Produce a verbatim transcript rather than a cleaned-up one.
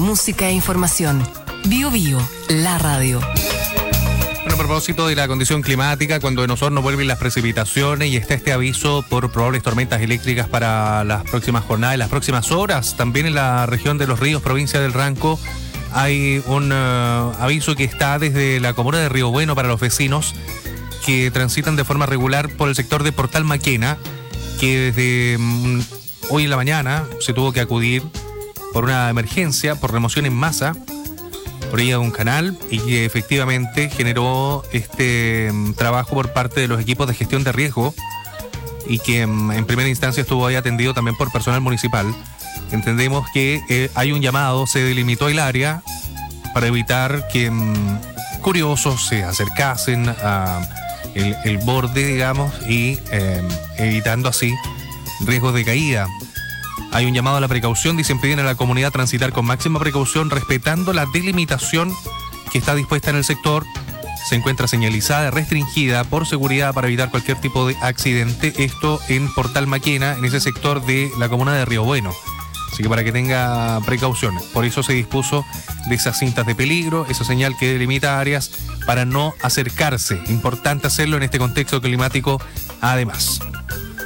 música e información. Bio Bio, la radio. Bueno, a propósito de la condición climática, cuando en Osorno vuelven las precipitaciones y está este aviso por probables tormentas eléctricas para las próximas jornadas y las próximas horas, también en la región de Los Ríos, provincia del Ranco, hay un uh, aviso que está desde la comuna de Río Bueno para los vecinos que transitan de forma regular por el sector de Portal Maquena, que desde um, hoy en la mañana se tuvo que acudir por una emergencia, por remoción en masa, por ella de un canal, y que efectivamente generó este um, trabajo por parte de los equipos de gestión de riesgo y que um, en primera instancia estuvo ahí atendido también por personal municipal. Entendemos que eh, hay un llamado, se delimitó el área para evitar que um, curiosos se acercasen a el, el borde, digamos, y eh, evitando así riesgos de caída. Hay un llamado a la precaución, dicen, piden a la comunidad transitar con máxima precaución, respetando la delimitación que está dispuesta en el sector. Se encuentra señalizada, restringida por seguridad para evitar cualquier tipo de accidente. Esto en Portal Maquena, en ese sector de la comuna de Río Bueno. Así que para que tenga precauciones. Por eso se dispuso de esas cintas de peligro, esa señal que delimita áreas para no acercarse. Importante hacerlo en este contexto climático además.